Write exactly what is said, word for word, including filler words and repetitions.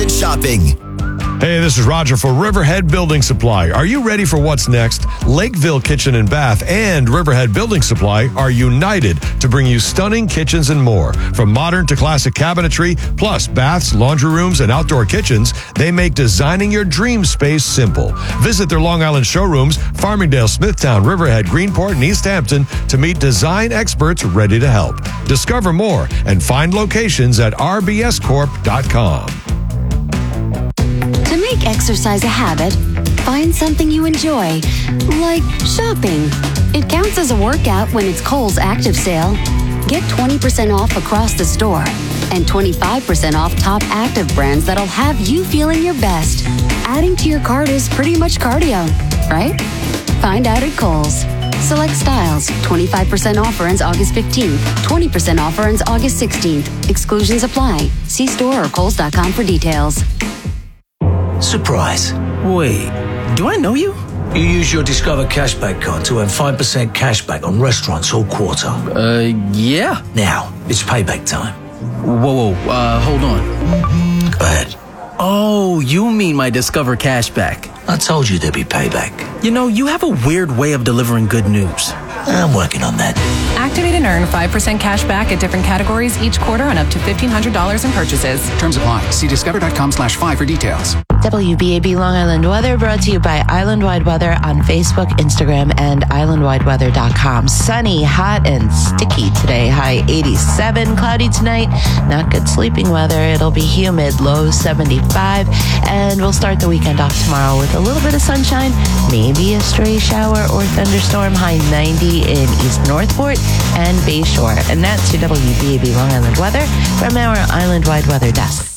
and shopping. Hey, this is Roger for Riverhead Building Supply. Are you ready for what's next? Lakeville Kitchen and Bath and Riverhead Building Supply are united to bring you stunning kitchens and more. From modern to classic cabinetry, plus baths, laundry rooms, and outdoor kitchens, they make designing your dream space simple. Visit their Long Island showrooms, Farmingdale, Smithtown, Riverhead, Greenport, and East Hampton to meet design experts ready to help. Discover more and find locations at r b s corp dot com. To make exercise a habit, find something you enjoy, like shopping. It counts as a workout when it's Kohl's Active Sale. Get twenty percent off across the store and twenty-five percent off top active brands that'll have you feeling your best. Adding to your cart is pretty much cardio, right? Find out at Kohl's. Select styles. twenty-five percent offer ends August fifteenth. twenty percent offer ends August sixteenth. Exclusions apply. See store or kohls dot com for details. Surprise. Wait, do I know you? You use your Discover Cashback card to earn five percent cashback on restaurants all quarter. Uh, yeah. Now, it's payback time. Whoa, whoa, uh, hold on. Go ahead. Oh, you mean my Discover Cashback. I told you there'd be payback. You know, you have a weird way of delivering good news. I'm working on that. Activate and earn five percent cash back at different categories each quarter on up to fifteen hundred dollars in purchases. Terms apply. See discover.com slash five for details. W B A B Long Island Weather brought to you by Island Wide Weather on Facebook, Instagram, and island wide weather dot com. Sunny, hot, and sticky today. High eighty-seven. Cloudy tonight. Not good sleeping weather. It'll be humid. Low seventy-five. And we'll start the weekend off tomorrow with a little bit of sunshine. Maybe a stray shower or thunderstorm. High ninety in East Northport and Bayshore. And that's your W B A B Long Island weather from our Island Wide Weather desk.